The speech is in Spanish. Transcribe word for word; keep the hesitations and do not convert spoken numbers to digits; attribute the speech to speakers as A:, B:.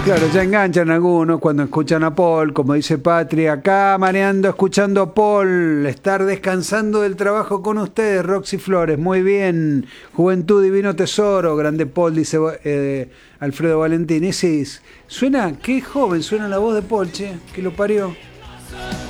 A: Claro, ya enganchan algunos cuando escuchan a Paul, como dice Patri, acá mareando, escuchando a Paul, estar descansando del trabajo con ustedes, Roxy Flores, muy bien, Juventud Divino Tesoro, grande Paul, dice eh, Alfredo Valentín. Ese es, suena, qué joven suena la voz de Paul, che, que lo parió.